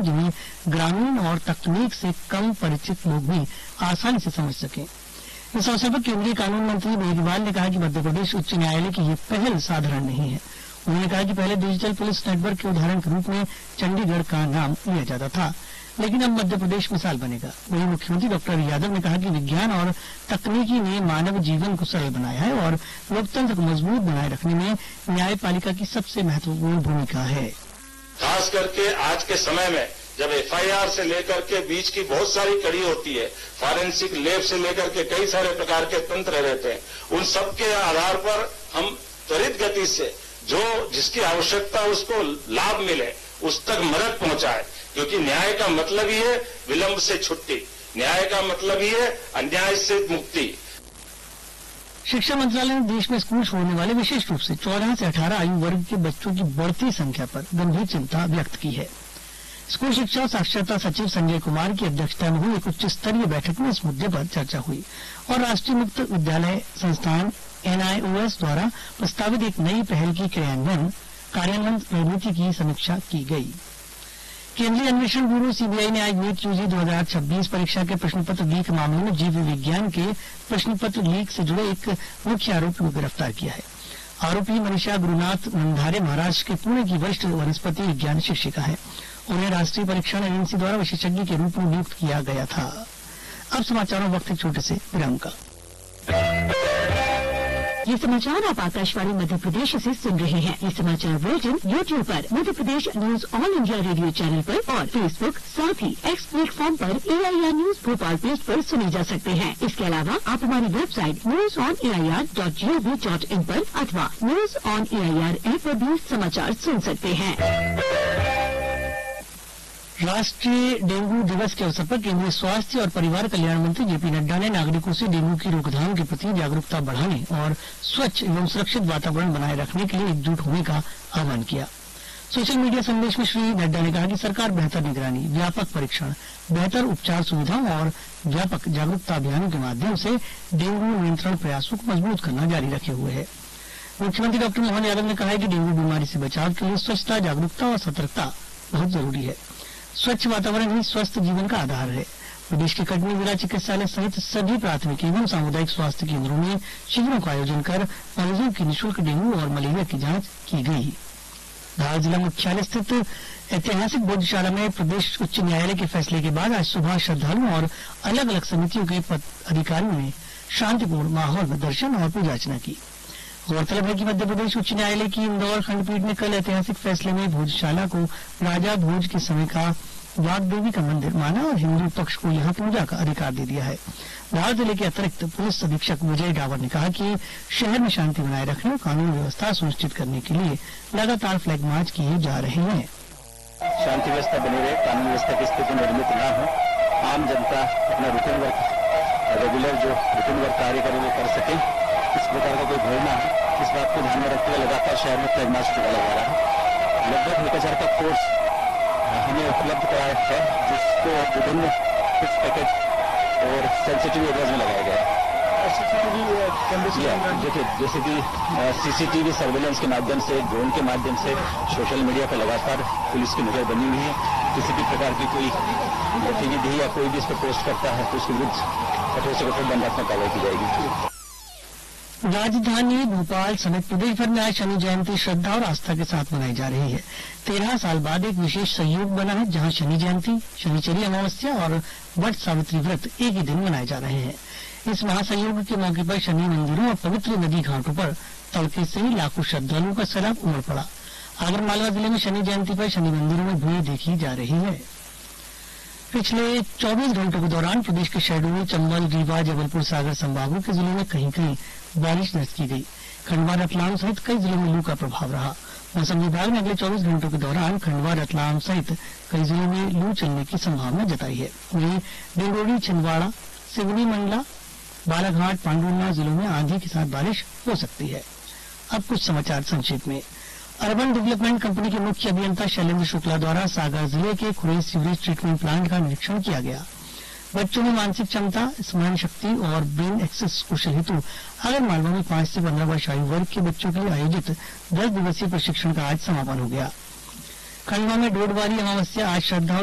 जिन्हें ग्रामीण और तकनीक से कम परिचित लोग भी आसानी से समझ सकें। इस अवसर पर केंद्रीय कानून मंत्री मेघवाल ने कहा कि मध्य प्रदेश उच्च न्यायालय की ये पहल साधारण नहीं है। उन्होंने कहा कि पहले डिजिटल पुलिस नेटवर्क के उदाहरण के रूप में चंडीगढ़ का नाम लिया जाता था, लेकिन अब मध्य प्रदेश मिसाल बनेगा। वहीं मुख्यमंत्री डॉक्टर यादव ने कहा कि विज्ञान और तकनीकी ने मानव जीवन को सरल बनाया है और लोकतंत्र को मजबूत बनाए रखने में न्यायपालिका की सबसे महत्वपूर्ण भूमिका है। खास करके आज के समय में जब एफआईआर से लेकर के बीच की बहुत सारी कड़ी होती है, फॉरेंसिक लैब से लेकर के कई सारे प्रकार के तंत्र रहते हैं, उन सब के आधार पर हम त्वरित गति से जो जिसकी आवश्यकता उसको लाभ मिले उस तक मदद पहुंचाए, क्योंकि न्याय का मतलब ही है विलंब से छुट्टी, न्याय का मतलब ही है अन्याय से मुक्ति। शिक्षा मंत्रालय ने देश में स्कूल छोड़ने वाले विशेष रूप से 14 से 18 आयु वर्ग के बच्चों की बढ़ती संख्या पर गंभीर चिंता व्यक्त की है। स्कूल शिक्षा और साक्षरता सचिव संजय कुमार की अध्यक्षता में हुई एक उच्च स्तरीय बैठक में इस मुद्दे पर चर्चा हुई और राष्ट्रीय मुक्त विद्यालय संस्थान NIOS द्वारा प्रस्तावित एक नई पहल की कार्यान्वयन रणनीति की समीक्षा की गई। केंद्रीय अन्वेषण ब्यूरो CBI ने आज नीट UG 2026 परीक्षा के प्रश्न पत्र लीक मामले में जीव विज्ञान के प्रश्न पत्र लीक से जुड़े एक मुख्य आरोपी को गिरफ्तार किया है। आरोपी मनीषा गुरुनाथ मंधारे महाराष्ट्र के पुणे की वरिष्ठ वनस्पति विज्ञान शिक्षिका है। उन्हें राष्ट्रीय परीक्षण एजेंसी द्वारा विशेषज्ञ के रूप में नियुक्त किया गया था। अब समाचारों वक्त एक छोटे से विराम का। ये समाचार आप आकाशवाणी मध्य प्रदेश से सुन रहे हैं। ये समाचार बुलेटिन यूट्यूब पर Madhya Pradesh news all India radio channel पर और फेसबुक साथ ही एक्स प्लेटफॉर्म पर AIR न्यूज भोपाल पेज पर सुने जा सकते हैं। इसके अलावा आप हमारी वेबसाइट newsonair.gov.in पर अथवा न्यूज ऑन AIR ऐप पर भी समाचार सुन सकते हैं। राष्ट्रीय डेंगू दिवस के अवसर पर केंद्रीय स्वास्थ्य और परिवार कल्याण मंत्री JP नड्डा ने नागरिकों से डेंगू की रोकथाम के प्रति जागरूकता बढ़ाने और स्वच्छ एवं सुरक्षित वातावरण बनाए रखने के लिए एकजुट होने का आह्वान किया। सोशल मीडिया संदेश में श्री नड्डा ने कहा कि सरकार बेहतर निगरानी, व्यापक परीक्षण, बेहतर उपचार सुविधाओं और व्यापक जागरूकता अभियानों के माध्यम से डेंगू नियंत्रण प्रयासों को मजबूत करना जारी रखे हुए है। मुख्यमंत्री डॉक्टर मोहन यादव ने कहा है कि डेंगू बीमारी से बचाव के लिए स्वच्छता, जागरूकता और सतर्कता बहुत जरूरी है। स्वच्छ वातावरण ही स्वस्थ जीवन का आधार है। प्रदेश के कटनी जिला चिकित्सालय सहित सभी प्राथमिक एवं सामुदायिक स्वास्थ्य केंद्रों में शिविरों का आयोजन कर मरीजों की निःशुल्क डेंगू और मलेरिया की जांच की गई। धार जिला मुख्यालय स्थित ऐतिहासिक बोधशाला में प्रदेश उच्च न्यायालय के फैसले के बाद आज सुबह श्रद्धालुओं और अलग अलग समितियों के अधिकारियों ने शांतिपूर्ण माहौल में दर्शन और पूजा अर्चना की। गौरतलब है कि मध्य प्रदेश उच्च न्यायालय की इंदौर खंडपीठ ने कल ऐतिहासिक फैसले में भोजशाला को राजा भोज के समय का वाग्देवी का मंदिर माना और हिंदू पक्ष को यहां पूजा का अधिकार दे दिया है। धार जिले के अतिरिक्त पुलिस अधीक्षक विजय डावर ने कहा कि शहर में शांति बनाए रखने और कानून व्यवस्था सुनिश्चित करने के लिए लगातार फ्लैग मार्च किए जा रहे हैं। शांति व्यवस्था बनी रहे, कानून व्यवस्था की स्थिति निर्मित न हो, आम जनता अपना रूटीन वर्क रेगुलर जो रूटीन वर्क कार्य करे वो कर सके, इस प्रकार का कोई भय न हो, इस बात को ध्यान में रखते हुए लगातार शहर में फ्लैग मार्च किया जा रहा है। लगभग 1000 का फोर्स हमें उपलब्ध कराया है, जिसको विभिन्न कुछ पैकेट और सेंसिटिव एरियाज में लगाया गया है। देखिए, जैसे कि CCTV सर्वेलेंस के माध्यम से, ड्रोन के माध्यम से, सोशल मीडिया पर लगातार पुलिस की नजर बनी हुई है। किसी भी प्रकार की कोई गतिविधि या कोई भी इस पर पोस्ट करता है तो उसके विरुद्ध कठोर से कठोर दंडात्मक कार्रवाई की जाएगी। राजधानी भोपाल समेत प्रदेश भर में आज शनि जयंती श्रद्धा और आस्था के साथ मनाई जा रही है। 13 साल बाद एक विशेष संयोग बना है, जहां शनि जयंती, शनिचरी अमावस्या और वट सावित्री व्रत एक ही दिन मनाए जा रहे हैं। इस महासंयोग के मौके पर शनि मंदिरों और पवित्र नदी घाटों पर तड़के से ही लाखों श्रद्धालुओं का सैलाब उमड़ पड़ा। आगरमालवा जिले में शनि जयंती पर शनि मंदिरों में भीड़ देखी जा रही है। पिछले 24 घंटों के दौरान प्रदेश के शहडोल, चंबल, रीवा, जबलपुर, सागर संभागों के जिलों में कहीं कहीं बारिश दर्ज की गई। खंडवा, रतलाम सहित कई जिलों में लू का प्रभाव रहा। मौसम विभाग ने अगले 24 घंटों के दौरान खंडवा, रतलाम सहित कई जिलों में लू चलने की संभावना जताई है। वहीं डिंडोरी, छिंदवाड़ा, सिवनी, मंडला, बालाघाट, पांडुर्ना जिलों में आंधी के साथ बारिश हो सकती है। अब कुछ समाचार संक्षेप में। अर्बन डेवलपमेंट कंपनी के मुख्य अभियंता शैलेंद्र शुक्ला द्वारा सागर जिले के खुरेज सीवरेज ट्रीटमेंट प्लांट का निरीक्षण किया गया। बच्चों में मानसिक क्षमता, स्मरण शक्ति और ब्रेन एक्सेस कौशल हेतु आगरमालवा में 5 से 15 वर्ष आयु वर्ग के बच्चों के लिए आयोजित 10 दिवसीय प्रशिक्षण का आज समापन हो गया। खंडवा में डोडवारी अमावस्या आज श्रद्धा